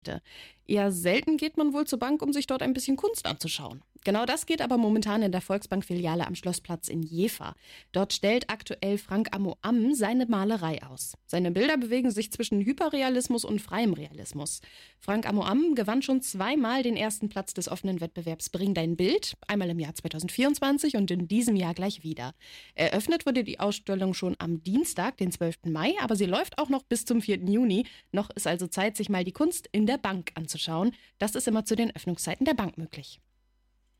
Eher selten geht man wohl zur Bank, um sich dort ein bisschen Kunst anzuschauen. Genau das geht aber momentan in der Volksbank-Filiale am Schlossplatz in Jever. Dort stellt aktuell Frank Amo-Am seine Malerei aus. Seine Bilder bewegen sich zwischen Hyperrealismus und freiem Realismus. Frank Amo-Am gewann schon zweimal den ersten Platz des offenen Wettbewerbs Bring dein Bild, einmal im Jahr 2024 und in diesem Jahr gleich wieder. Eröffnet wurde die Ausstellung schon am Dienstag, den 12. Mai, aber sie läuft auch noch bis zum 4. Juni. Noch ist also Zeit, sich mal die Kunst in der Bank anzuschauen. Das ist immer zu den Öffnungszeiten der Bank möglich.